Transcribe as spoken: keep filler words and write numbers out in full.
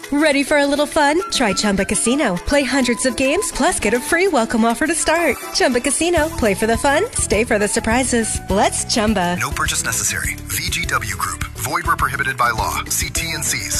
Ready for a little fun? Try Chumba Casino. Play hundreds of games, plus get a free welcome offer to start. Chumba Casino. Play for the fun, stay for the surprises. Let's Chumba. No purchase necessary. V G W Group. Void where prohibited by law. See T N Cs.